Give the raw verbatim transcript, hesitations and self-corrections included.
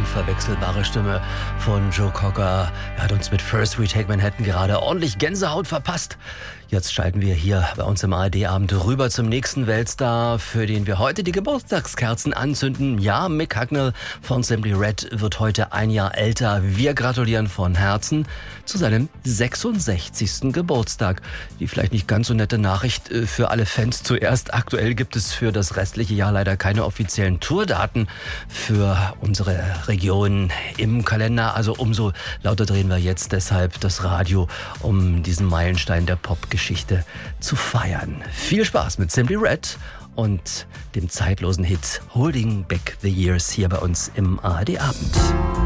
unverwechselbare Stimme von Joe Cocker. Er hat uns mit First We Take Manhattan gerade ordentlich Gänsehaut verpasst. Jetzt schalten wir hier bei uns im A R D-Abend rüber zum nächsten Weltstar, für den wir heute die Geburtstagskerzen anzünden. Ja, Mick Hucknall von Simply Red wird heute ein Jahr älter. Wir gratulieren von Herzen zu seinem sechsundsechzigsten Geburtstag. Die vielleicht nicht ganz so nette Nachricht für alle Fans zuerst. Aktuell gibt es für das restliche Jahr leider keine offiziellen Tourdaten für unsere Region im Kalender. Also umso lauter drehen wir jetzt deshalb das Radio, um diesen Meilenstein der Popgeschichte zu feiern. Viel Spaß mit Simply Red und dem zeitlosen Hit Holding Back the Years hier bei uns im A R D-Abend.